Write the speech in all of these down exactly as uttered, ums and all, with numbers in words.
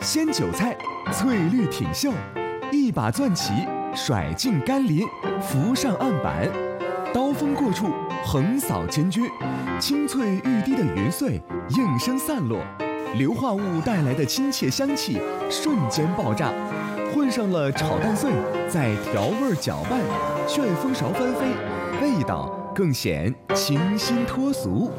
鲜韭菜，翠绿挺秀，一把攥起，甩进甘霖，浮上案板，刀锋过处，横扫千军，清脆欲滴的云碎应声散落，硫化物带来的亲切香气瞬间爆炸，混上了炒蛋碎，再调味搅拌，旋风勺翻飞，味道更显清新脱俗。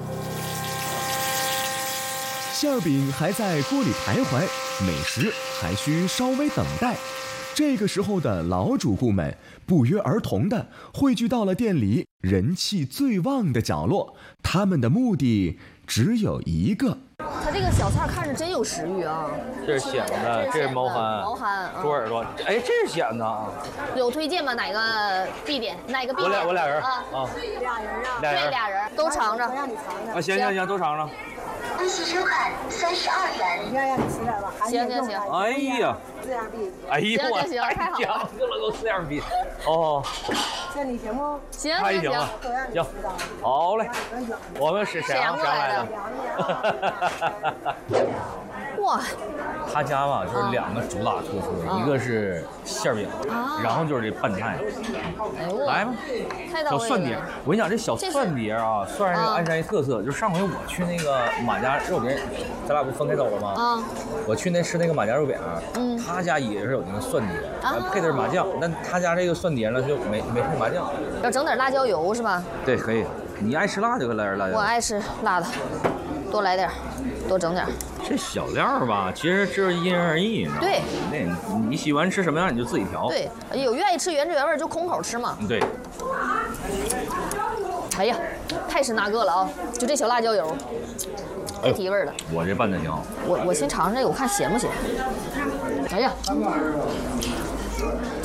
馅饼还在锅里徘徊，美食还需稍微等待。这个时候的老主顾们不约而同地汇聚到了店里人气最旺的角落，他们的目的只有一个。 它这个小菜看着真有食欲啊！ 这是蚬子，这是毛蚶， 毛蚶， 猪耳朵，哎，这是蚬子啊！ 有推荐吗？哪个必点？哪个必点？ 我俩我俩人啊啊， 俩人啊， 俩人对，俩人都尝尝。 让你尝尝。 啊，行行行，都尝尝。 利息收看三十二元。 你看让你吃点吧。 行行行。 哎呀， 这样比。 哎呦我， 行行行，太好了， 讲究了，都这样比。哦， 这你行不？ 行太行行行了，行，好嘞，我们是沈阳过来的。 哇， 他家吧就是两个主打特色，一个是馅饼，然后就是这拌菜。 哎呦， 来吧， 太到位了。 小蒜碟，我跟你讲，这小蒜碟啊，算是鞍山一特色。就是上回我去那个马家肉饼，咱俩不分开走了吗？ 啊， 我去那吃那个马家肉饼， 嗯， 他家也是有那个蒜碟， 啊配的是麻酱，但他家这个蒜碟呢就没没配麻酱。 要整点辣椒油是吧？ 对，可以。你爱吃辣就给来点辣椒。 我爱吃辣的，多来点，多整点。 这小料吧，其实这因人而异，你知道吗？ 对， 那你喜欢吃什么样你就自己调。 对，有愿意吃原汁原味就空口吃嘛。 对。 哎呀，太是那个了啊！就这小辣椒油，太提味了。 我这拌的挺好。 我我先尝尝这个，我看咸不咸。哎呀，